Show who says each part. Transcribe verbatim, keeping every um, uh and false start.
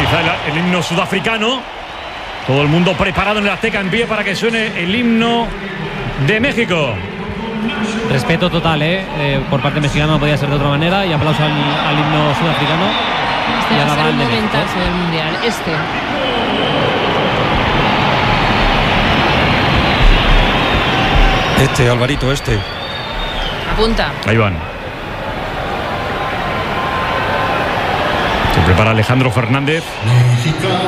Speaker 1: Empieza el, el himno sudafricano. Todo el mundo preparado en el Azteca en pie para que suene el himno de México.
Speaker 2: Respeto total, ¿eh? Eh, por parte mexicana no podía ser de otra manera. Y aplauso al, al himno sudafricano.
Speaker 3: Este va a ser un momentazo del Mundial. Este.
Speaker 4: Este, Alvarito, este.
Speaker 3: Apunta.
Speaker 1: Ahí van. Se prepara Alejandro Fernández.